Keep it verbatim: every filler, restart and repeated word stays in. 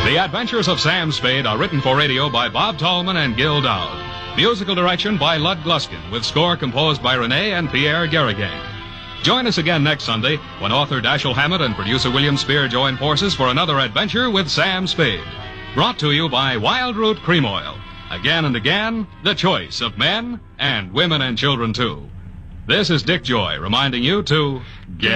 The Adventures of Sam Spade are written for radio by Bob Tallman and Gil Dowd. Musical direction by Lud Gluskin, with score composed by Renee and Pierre Garrigain. Join us again next Sunday when author Dashiell Hammett and producer William Spear join forces for another adventure with Sam Spade. Brought to you by Wild Root Cream Oil. Again and again, the choice of men and women and children, too. This is Dick Joy reminding you to get